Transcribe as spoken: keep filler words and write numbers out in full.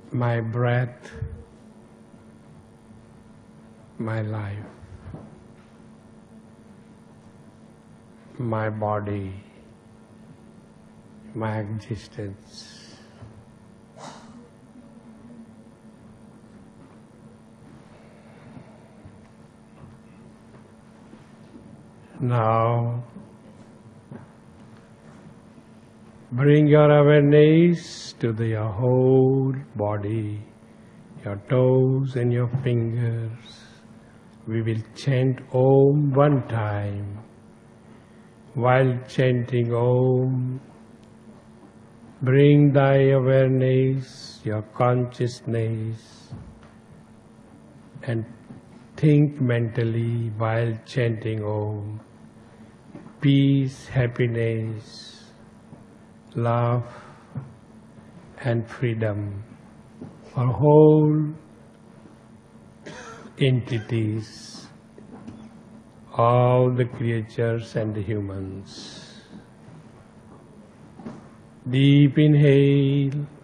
my breath, my life, my body, my existence. Now, bring your awareness to the, your whole body, your toes and your fingers. We will chant Om one time. While chanting Om, bring thy awareness, your consciousness, and think mentally while chanting Om. Peace, happiness, love and freedom for whole entities, all the creatures and the humans. Deep inhale.